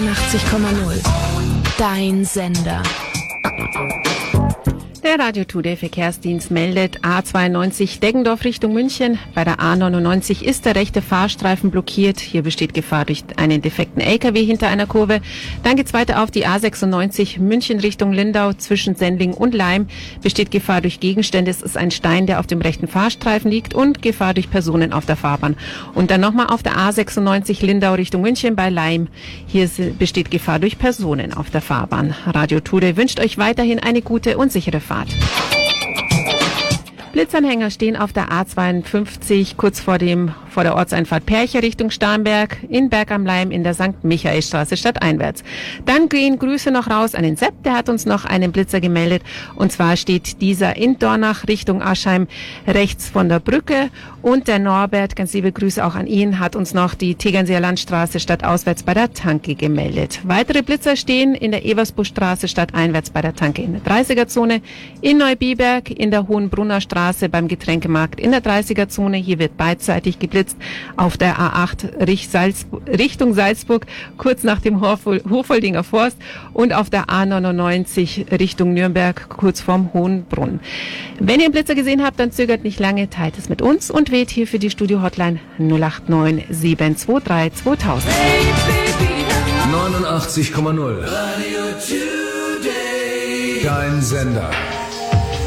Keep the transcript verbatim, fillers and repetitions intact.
neunundachtzig Komma null. Dein Sender. Der Radio Today Verkehrsdienst meldet A zweiundneunzig Deggendorf Richtung München. Bei der A neunundneunzig ist der rechte Fahrstreifen blockiert. Hier besteht Gefahr durch einen defekten L K W hinter einer Kurve. Dann geht's weiter auf die A sechsundneunzig München Richtung Lindau zwischen Sendling und Laim. Besteht Gefahr durch Gegenstände. Es ist ein Stein, der auf dem rechten Fahrstreifen liegt, und Gefahr durch Personen auf der Fahrbahn. Und dann nochmal auf der A sechsundneunzig Lindau Richtung München bei Laim. Hier besteht Gefahr durch Personen auf der Fahrbahn. Radio Today wünscht euch weiterhin eine gute und sichere Fahrt. Blitzanhänger stehen auf der A zweiundfünfzig kurz vor dem vor der Ortseinfahrt Perche Richtung Starnberg, in Berg am Laim in der Sankt Michaelstraße stadteinwärts. Dann gehen Grüße noch raus an den Sepp, der hat uns noch einen Blitzer gemeldet, und zwar steht dieser in Dornach Richtung Aschheim rechts von der Brücke, und der Norbert, ganz liebe Grüße auch an ihn, hat uns noch die Tegernseer Landstraße stadtauswärts bei der Tanke gemeldet. Weitere Blitzer stehen in der Eversbuschstraße stadteinwärts bei der Tanke in der dreißiger-Zone, in Neubiberg in der Hohenbrunner Straße beim Getränkemarkt in der dreißiger-Zone. Hier wird beidseitig geblitzt. Auf der A acht Richtung Salzburg, kurz nach dem Hochfoldinger Forst, und auf der A neunundneunzig Richtung Nürnberg, kurz vorm Hohenbrunn. Wenn ihr einen Blitzer gesehen habt, dann zögert nicht lange, teilt es mit uns und wählt hier für die Studio-Hotline null acht neun sieben zwei drei zweitausend. neunundachtzig Komma null. Radio Today. Dein Sender.